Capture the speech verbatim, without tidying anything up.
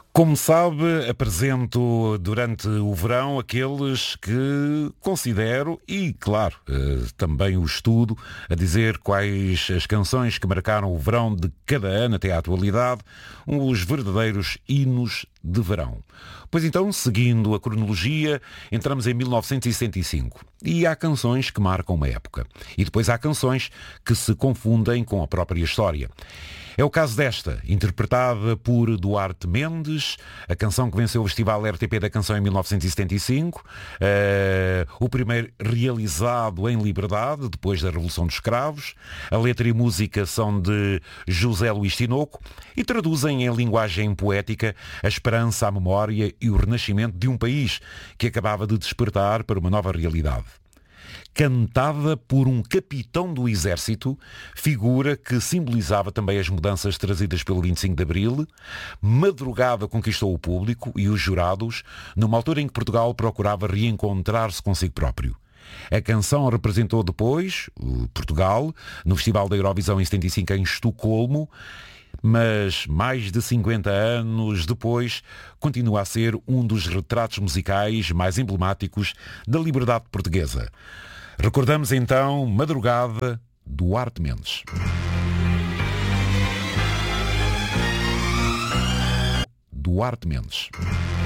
Como sabe, apresento durante o verão aqueles que considero, e claro, também o estudo, a dizer quais as canções que marcaram o verão de cada ano até à atualidade, os verdadeiros hinos de verão. Pois então, seguindo a cronologia, entramos em mil novecentos e sessenta e cinco. E há canções que marcam uma época. E depois há canções que se confundem com a própria história. É o caso desta, interpretada por Duarte Mendes, a canção que venceu o Festival R T P da Canção em mil novecentos e setenta e cinco, uh, o primeiro realizado em liberdade, depois da Revolução dos Escravos. A letra e música são de José Luís Tinoco e traduzem em linguagem poética a esperança, a memória e o renascimento de um país que acabava de despertar para uma nova realidade. Cantada por um capitão do exército, figura que simbolizava também as mudanças trazidas pelo vinte e cinco de Abril. Madrugada conquistou o público e os jurados, numa altura em que Portugal procurava reencontrar-se consigo próprio. A canção representou depois Portugal no Festival da Eurovisão em setenta e cinco em Estocolmo, mas mais de cinquenta anos depois continua a ser um dos retratos musicais mais emblemáticos da liberdade portuguesa. Recordamos então Madrugada, Duarte Mendes. Duarte Mendes.